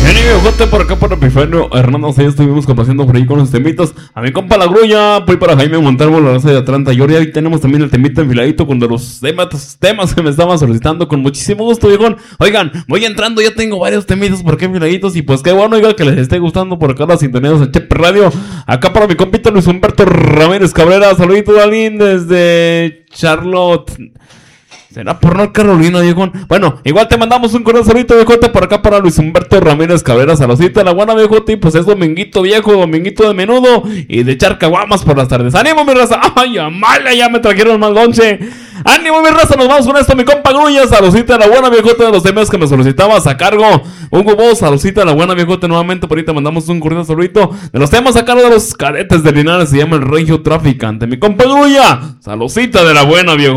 Viejote por acá para Epifanio Hernando, ya estuvimos complaciendo por ahí con los temitas. A mi compa La Grulla, voy para Jaime Montalvo, la raza de Atlanta, Georgia. Ahí tenemos también el temita enfiladito con de los temas que me estaban solicitando con muchísimo gusto, viejón. Oigan, voy entrando, ya tengo varios temitas por acá enfiladitos. Y pues qué bueno, oiga, que les esté gustando por acá las sintonías de Chepe Radio. Acá para mi compita Luis Humberto Ramírez Cabrera, saludito Dalín desde Charlotte. ¿Será por North Carolina, viejón? Bueno, igual te mandamos un cordial saludito, viejote, por acá para Luis Humberto Ramírez Cabrera, saludito a la buena, viejote. Y pues es dominguito viejo, dominguito de menudo y de echar caguamas por las tardes. ¡Ánimo, mi raza! ¡Ay, amala! Ya me trajeron mal lonche. ¡Ánimo, mi raza! Nos vamos con esto, mi compa Grulla. Saludito a la buena, viejote, de los temas que me solicitabas a cargo. Hugo Boss, saludito a la buena, viejote, nuevamente. Por ahí te mandamos un cordial saludito de los temas a cargo de los caretes de Linares. Se llama el Regio Traficante. Mi compa Grulla, saludita de la buena, viejo.